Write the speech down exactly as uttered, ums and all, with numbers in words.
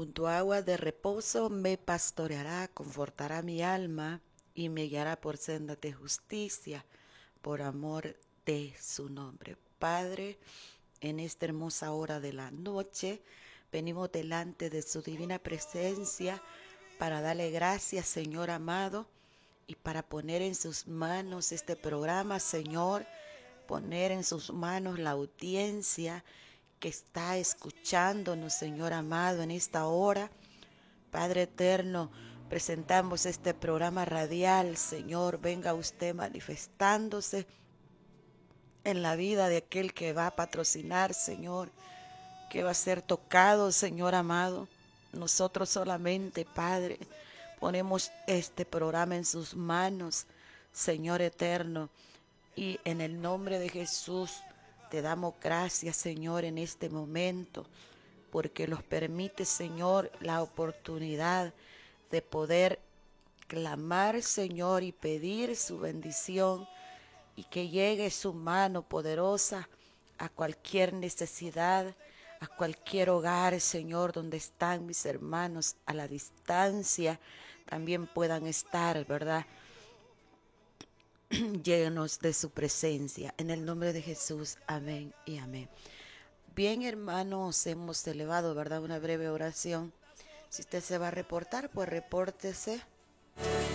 Junto a agua de reposo me pastoreará, confortará mi alma y me guiará por sendas de justicia, por amor de su nombre. Padre, en esta hermosa hora de la noche, venimos delante de su divina presencia para darle gracias, Señor amado, y para poner en sus manos este programa, Señor, poner en sus manos la audiencia que está escuchándonos, Señor amado, en esta hora. Padre eterno, presentamos este programa radial, Señor, venga usted manifestándose en la vida de aquel que va a patrocinar, Señor, que va a ser tocado, Señor amado. Nosotros solamente, Padre, ponemos este programa en sus manos, Señor eterno, y en el nombre de Jesús te damos gracias, Señor, en este momento, porque nos permite, Señor, la oportunidad de poder clamar, Señor, y pedir su bendición y que llegue su mano poderosa a cualquier necesidad, a cualquier hogar, Señor, donde están mis hermanos a la distancia, también puedan estar, ¿verdad? Llenos de su presencia. En el nombre de Jesús, amén y amén. Bien, hermanos, hemos elevado, ¿verdad? Una breve oración. Si usted se va a reportar, pues repórtese.